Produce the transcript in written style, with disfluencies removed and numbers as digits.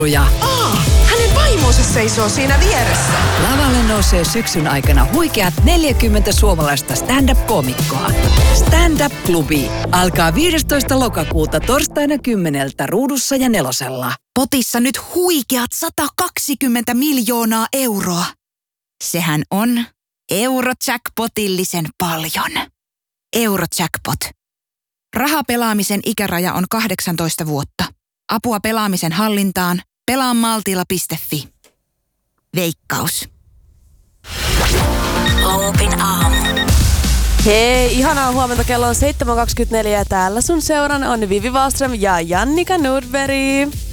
Hänen vaimonsa seisoo siinä vieressä. Lavalle nousee syksyn aikana huikeat 40 suomalaista stand-up-koomikkoa. Stand-up-klubi alkaa 15. lokakuuta torstaina 10 Ruudussa ja Nelosella. Potissa nyt huikeat 120 miljoonaa euroa. Sehän on Eurojackpotillisen paljon. Eurojackpot. Rahapelaamisen ikäraja on 18 vuotta. Apua pelaamisen hallintaan. Pelaamaltilla.fi. Veikkaus. Loopin aamu. Hei, ihanaa huomenta, kello on 7.24 ja täällä sun seurana on Vivi Wahlström ja Jannika Nordberg.